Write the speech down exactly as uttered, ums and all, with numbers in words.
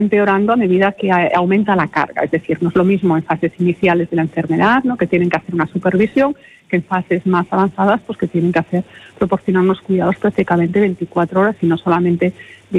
empeorando a medida que aumenta la carga. Es decir, no es lo mismo en fases iniciales de la enfermedad, ¿no?, que tienen que hacer una supervisión, que en fases más avanzadas, pues que tienen que hacer, proporcionarnos cuidados prácticamente veinticuatro horas y no solamente